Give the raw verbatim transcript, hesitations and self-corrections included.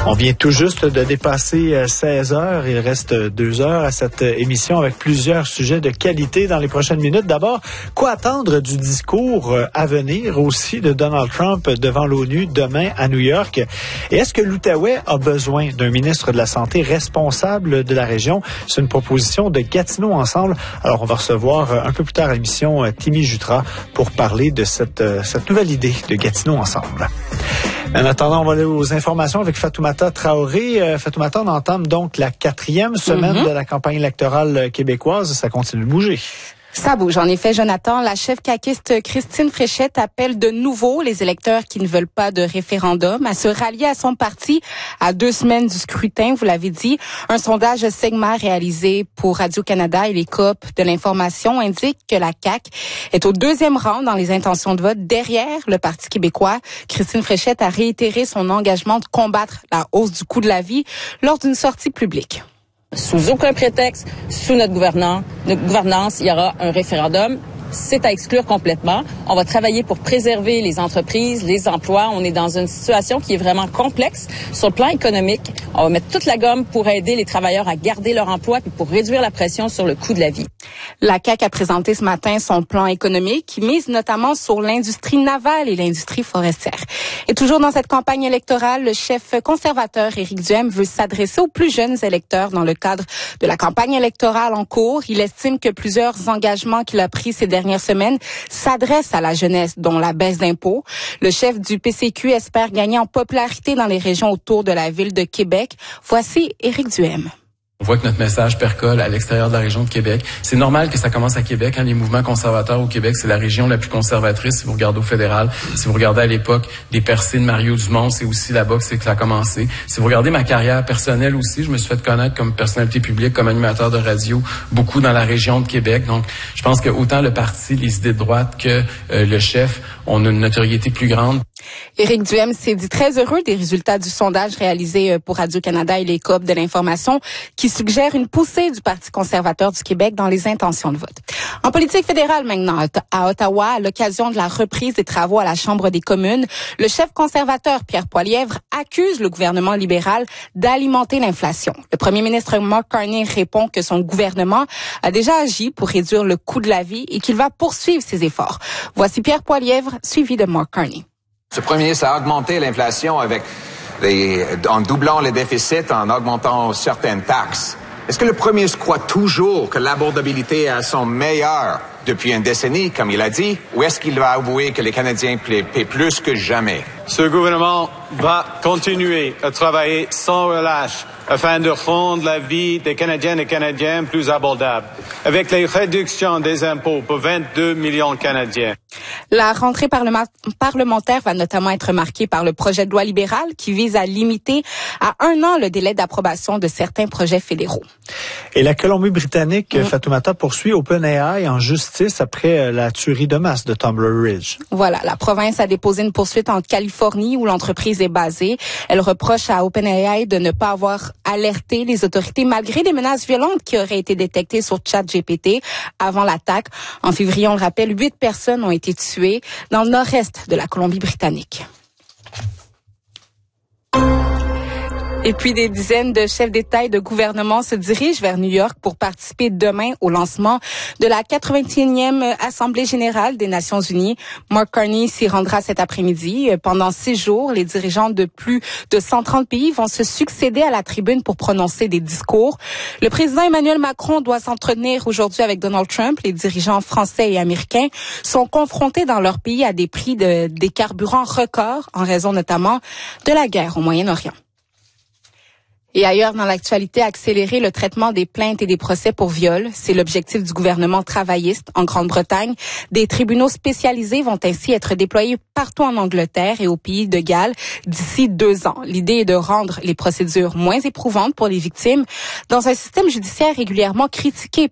On vient tout juste de dépasser seize heures. Il reste deux heures à cette émission avec plusieurs sujets de qualité dans les prochaines minutes. D'abord, quoi attendre du discours à venir aussi de Donald Trump devant l'ONU demain à New York? Et est-ce que l'Outaouais a besoin d'un ministre de la Santé responsable de la région? C'est une proposition de Gatineau Ensemble. Alors, on va recevoir un peu plus tard à l'émission Timmy Jutras pour parler de cette, cette nouvelle idée de Gatineau Ensemble. En attendant, on va aller aux informations avec Fatoumata Traoré. Euh, Fatoumata, on entame donc la quatrième semaine mm-hmm. de la campagne électorale québécoise. Ça continue de bouger. Ça bouge. En effet, Jonathan, la chef caquiste Christine Fréchette appelle de nouveau les électeurs qui ne veulent pas de référendum à se rallier à son parti à deux semaines du scrutin, vous l'avez dit. Un sondage Segma réalisé pour Radio-Canada et les Coop de l'information indique que la C A Q est au deuxième rang dans les intentions de vote derrière le Parti québécois. Christine Fréchette a réitéré son engagement de combattre la hausse du coût de la vie lors d'une sortie publique. Sous aucun prétexte, sous notre gouvernance, notre gouvernance, il y aura un référendum. C'est à exclure complètement. On va travailler pour préserver les entreprises, les emplois. On est dans une situation qui est vraiment complexe sur le plan économique. On va mettre toute la gomme pour aider les travailleurs à garder leur emploi et pour réduire la pression sur le coût de la vie. La C A Q a présenté ce matin son plan économique qui mise notamment sur l'industrie navale et l'industrie forestière. Et toujours dans cette campagne électorale, le chef conservateur Éric Duhaime veut s'adresser aux plus jeunes électeurs dans le cadre de la campagne électorale en cours. Il estime que plusieurs engagements qu'il a pris ces dernières semaines s'adressent à la jeunesse, dont la baisse d'impôts. Le chef du P C Q espère gagner en popularité dans les régions autour de la ville de Québec. Voici Éric Duhaime. On voit que notre message percole à l'extérieur de la région de Québec. C'est normal que ça commence à Québec. Hein, les mouvements conservateurs au Québec, c'est la région la plus conservatrice. Si vous regardez au fédéral, si vous regardez à l'époque des percées de Mario Dumont, c'est aussi là-bas que c'est que ça a commencé. Si vous regardez ma carrière personnelle aussi, je me suis fait connaître comme personnalité publique, comme animateur de radio, beaucoup dans la région de Québec. Donc, je pense que autant le parti, les idées de droite que euh, le chef, on a une notoriété plus grande. Éric Duhaime s'est dit très heureux des résultats du sondage réalisé pour Radio-Canada et les Coop de l'information qui suggère une poussée du Parti conservateur du Québec dans les intentions de vote. En politique fédérale maintenant, à Ottawa, à l'occasion de la reprise des travaux à la Chambre des communes, le chef conservateur Pierre Poilievre accuse le gouvernement libéral d'alimenter l'inflation. Le premier ministre Mark Carney répond que son gouvernement a déjà agi pour réduire le coût de la vie et qu'il va poursuivre ses efforts. Voici Pierre Poilievre, suivi de Mark Carney. Ce premier ministre a augmenté l'inflation avec les, en doublant les déficits, en augmentant certaines taxes. Est-ce que le premier ministre croit toujours que l'abordabilité est à son meilleur depuis une décennie, comme il a dit, ou est-ce qu'il va avouer que les Canadiens paient, paient plus que jamais? Ce gouvernement va continuer à travailler sans relâche afin de rendre la vie des Canadiennes et Canadiens plus abordable, avec les réductions des impôts pour vingt-deux millions de Canadiens. La rentrée parlement- parlementaire va notamment être marquée par le projet de loi libéral qui vise à limiter à un an le délai d'approbation de certains projets fédéraux. Et la Colombie-Britannique, mmh. Fatoumata, poursuit OpenAI en justice après la tuerie de masse de Tumblr Ridge. Voilà, la province a déposé une poursuite en Californie où l'entreprise est basée. Elle reproche à OpenAI de ne pas avoir alerté les autorités malgré des menaces violentes qui auraient été détectées sur ChatGPT avant l'attaque. En février, on le rappelle, huit personnes ont été tuées dans le nord-est de la Colombie-Britannique. Et puis, des dizaines de chefs d'État et de gouvernement se dirigent vers New York pour participer demain au lancement de la quatre-vingt-et-unième Assemblée générale des Nations unies. Mark Carney s'y rendra cet après-midi. Pendant six jours, les dirigeants de plus de cent trente pays vont se succéder à la tribune pour prononcer des discours. Le président Emmanuel Macron doit s'entretenir aujourd'hui avec Donald Trump. Les dirigeants français et américains sont confrontés dans leur pays à des prix de, des carburants records en raison notamment de la guerre au Moyen-Orient. Et ailleurs dans l'actualité, accélérer le traitement des plaintes et des procès pour viol. C'est l'objectif du gouvernement travailliste en Grande-Bretagne. Des tribunaux spécialisés vont ainsi être déployés partout en Angleterre et au pays de Galles d'ici deux ans. L'idée est de rendre les procédures moins éprouvantes pour les victimes dans un système judiciaire régulièrement critiqué